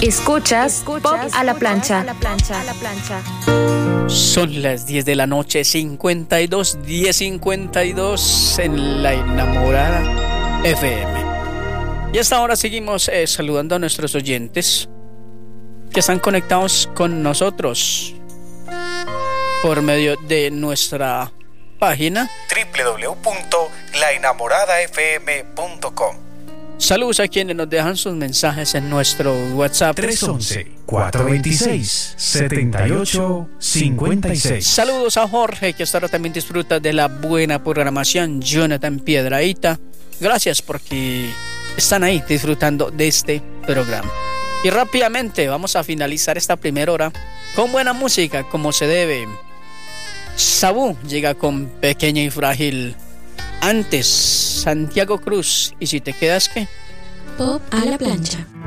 Escuchas Pop a la plancha. Son las 10 de la noche, 10:52 en La Enamorada FM. Y hasta ahora seguimos saludando a nuestros oyentes que están conectados con nosotros por medio de nuestra página www.laenamoradafm.com. Saludos a quienes nos dejan sus mensajes en nuestro WhatsApp 311-426-7856. Saludos a Jorge, que hasta ahora también disfruta de la buena programación. Jonathan Piedrahita, gracias porque están ahí disfrutando de este programa. Y rápidamente vamos a finalizar esta primera hora con buena música, como se debe. Sabú llega con Pequeña y Frágil. Antes, Santiago Cruz. ¿Y si te quedas qué? Pop a la plancha.